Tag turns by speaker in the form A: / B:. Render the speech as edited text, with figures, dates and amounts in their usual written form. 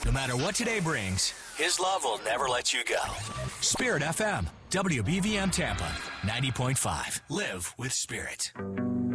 A: No matter what today brings, His love will never let you go. Spirit FM, WBVM Tampa, 90.5. Live with Spirit.